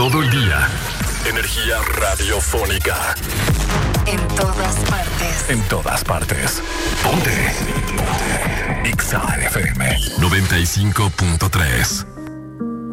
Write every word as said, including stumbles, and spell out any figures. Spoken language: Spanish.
todo el día. Energía radiofónica. En todas partes. En todas partes. Ponte. Ponte. X A F M noventa y cinco punto tres.